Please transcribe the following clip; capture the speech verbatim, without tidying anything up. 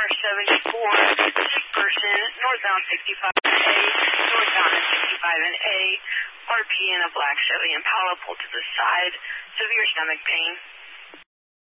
R seventy-four, sick person, northbound sixty-five and A, northbound at sixty-five and A, R P in a black Chevy Impala pulled to the side, severe stomach pain.